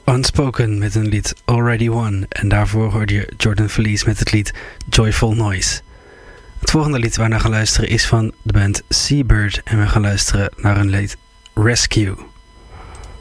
Unspoken met een lied Already Won. En daarvoor hoorde je Jordan Feliz met het lied Joyful Noise. Het volgende lied waar we naar gaan luisteren is van de band Seabird. En we gaan luisteren naar hun lied Rescue.